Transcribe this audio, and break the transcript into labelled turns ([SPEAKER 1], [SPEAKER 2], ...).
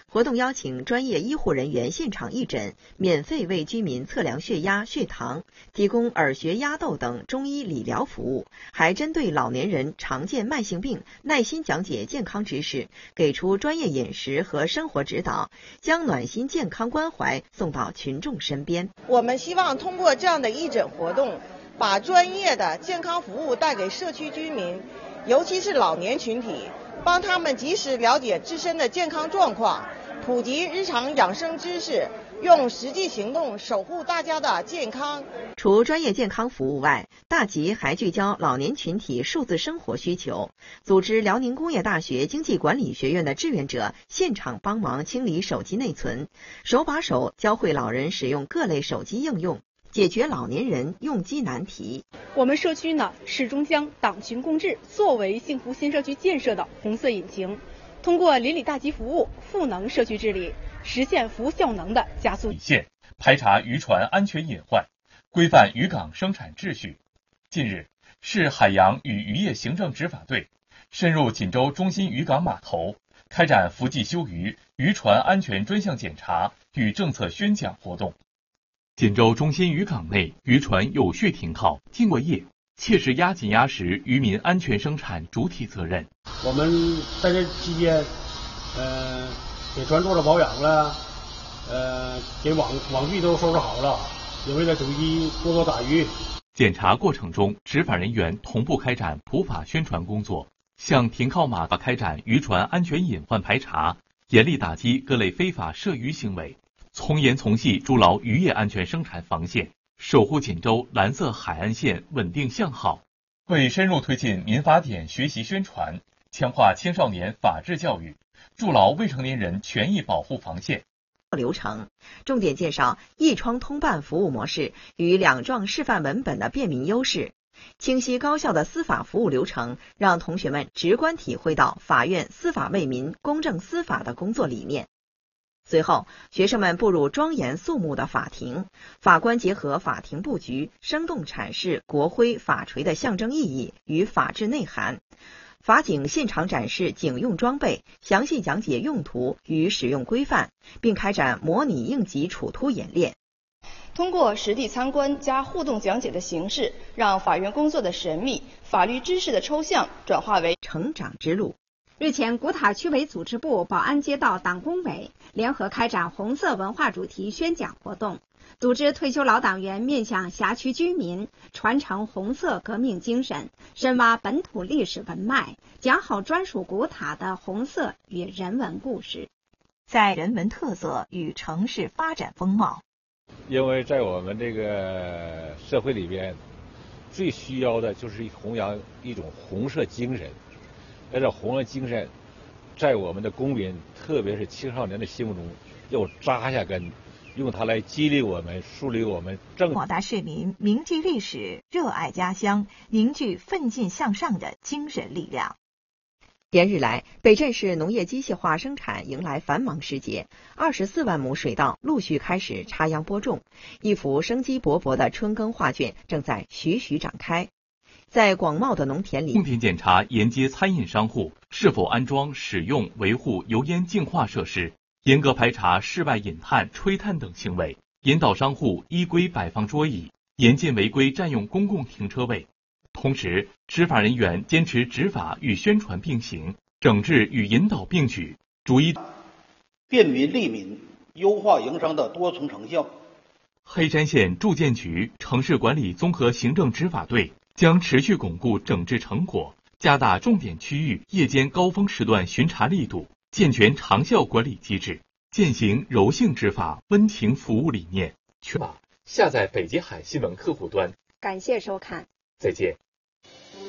[SPEAKER 1] 活动邀请专业医护人员现场义诊，免费为居民测量血压、血糖，提供耳穴、压豆等中医理疗服务，还针对老年人常见慢性病耐心讲解健康知识，给出专业饮食和生活指导，将暖心健康关怀送到群众身边。
[SPEAKER 2] 我们希望通过这样的义诊活动，把专业的健康服务带给社区居民，尤其是老年群体，帮他们及时了解自身的健康状况，普及日常养生知识，用实际行动守护大家的健康。
[SPEAKER 1] 除专业健康服务外，大集还聚焦老年群体数字生活需求，组织辽宁工业大学经济管理学院的志愿者现场帮忙清理手机内存，手把手教会老人使用各类手机应用，解决老年人用机难题。
[SPEAKER 3] 我们社区呢，始终将党群共治作为幸福新社区建设的红色引擎，通过邻里大集服务赋能社区治理，实现服务效能的加速。
[SPEAKER 4] 排查渔船安全隐患，规范渔港生产秩序。近日，市海洋与渔业行政执法队深入锦州中心渔港码头，开展伏季休渔、渔船安全专项检查与政策宣讲活动。锦州中心渔港内，渔船有序停靠、经过夜，切实压紧压实渔民安全生产主体责任。
[SPEAKER 5] 我们在这期间，给船做了保养了，给网具都收拾好了，也为了手机多打鱼。
[SPEAKER 4] 检查过程中，执法人员同步开展普法宣传工作，向停靠码开展渔船安全隐患排查，严厉打击各类非法涉渔行为，从严从细筑牢渔业安全生产防线，守护锦州蓝色海岸线稳定向好。为深入推进民法典学习宣传，强化青少年法治教育，筑牢未成年人权益保护防线。
[SPEAKER 1] 流程重点介绍一窗通办服务模式与两状示范文本的便民优势，清晰高效的司法服务流程，让同学们直观体会到法院司法为民、公正司法的工作理念。随后，学生们步入庄严肃穆的法庭，法官结合法庭布局，生动阐释国徽、法锤的象征意义与法治内涵。法警现场展示警用装备，详细讲解用途与使用规范，并开展模拟应急处突演练。
[SPEAKER 3] 通过实地参观加互动讲解的形式，让法院工作的神秘、法律知识的抽象转化为
[SPEAKER 1] 成长之路。
[SPEAKER 6] 日前，古塔区委组织部保安街道党工委联合开展红色文化主题宣讲活动，组织退休老党员面向辖区居民，传承红色革命精神，深挖本土历史文脉，讲好专属古塔的红色与人文故事，
[SPEAKER 1] 在人文特色与城市发展风貌。
[SPEAKER 7] 因为在我们这个社会里边，最需要的就是弘扬一种红色精神。而这红色精神，在我们的公民，特别是青少年的心目中，要扎下根，用它来激励我们、树立我们
[SPEAKER 1] 广大市民铭记历史、热爱家乡、凝聚奋进向上的精神力量。连日来，北镇市农业机械化生产迎来繁忙时节，24万亩水稻陆续开始插秧播种，一幅生机勃勃的春耕画卷正在徐徐展开。在广袤的农田里，
[SPEAKER 4] 重点检查沿街餐饮商户是否安装使用、维护油烟净化设施，严格排查室外饮炭、吹炭等行为，引导商户依规摆放桌椅，严禁违规占用公共停车位。同时，执法人员坚持执法与宣传并行，整治与引导并举，逐一
[SPEAKER 8] 便民利民、优化营商的多重成效。
[SPEAKER 4] 黑山县住建局城市管理综合行政执法队将持续巩固整治成果，加大重点区域夜间高峰时段巡查力度，健全长效管理机制，践行柔性执法、温情服务理念。下载北极海新闻客户端。
[SPEAKER 6] 感谢收看，
[SPEAKER 4] 再见。